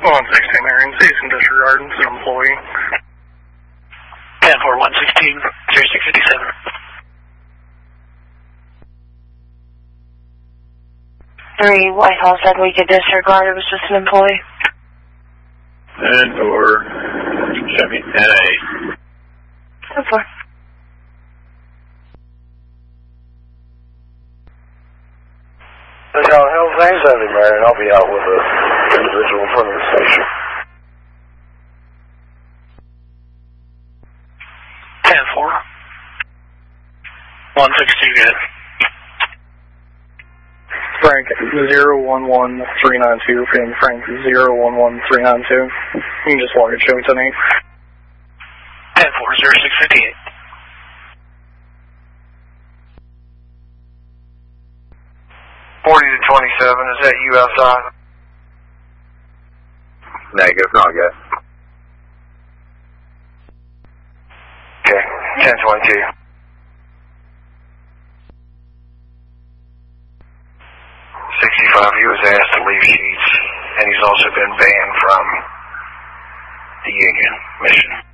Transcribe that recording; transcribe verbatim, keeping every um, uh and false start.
one sixteen Marion, cease and disregard, it's an employee. ten four one sixteen, zero six fifty-seven. Three, Whitehall said we could disregard, it was just an employee. And or Chevy N A. That's fine. That's how the hell things have it, Marion. I'll be out with an individual in front of the station. ten four. one sixteen, good. Frank, zero one one three nine two, being Frank, zero one one three nine two. You can just log it, show it to me. ten four, zero six fifty-eight. forty to twenty-seven, is that you outside? Negative, not yet. Okay, ten twenty-two. sixty-five, he was asked to leave Sheets, and he's also been banned from the Union mission.